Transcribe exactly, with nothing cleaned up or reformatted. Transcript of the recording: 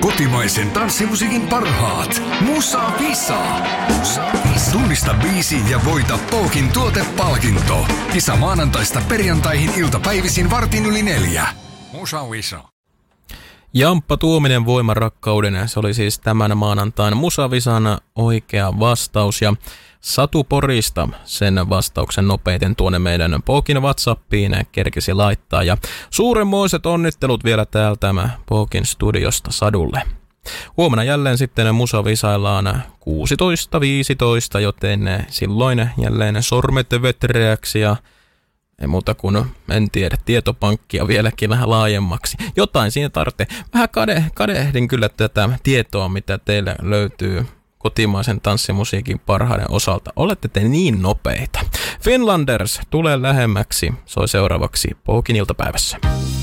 Kotimaisen tanssimusiikin parhaat. Musa Visa. Musa Visa. Tunnista biisi ja voita Pookin tuotepalkinto. Kisa maanantaista perjantaihin iltapäivisin vartin yli neljä. Musa Visa. Jamppa Tuominen Voima rakkauden. Se oli siis tämän maanantain Musa Visan oikea vastaus. Ja Satu Porista sen vastauksen nopeiten tuonne meidän Pookin WhatsAppiin kerkisi laittaa. Ja suuremmoiset onnittelut vielä täältä Pookin studiosta Sadulle. Huomenna jälleen sitten Musa Visaillaan kuusitoista viisitoista, joten silloin jälleen sormet vetreäksi ja ei muuta kuin, en tiedä, tietopankkia vieläkin vähän laajemmaksi. Jotain siinä tarvitsee. Vähän kade, kadehdin kyllä tätä tietoa, mitä teille löytyy kotimaisen tanssimusiikin parhaiden osalta. Olette te niin nopeita. Finlanders tulee lähemmäksi, soi seuraavaksi Pookin iltapäivässä.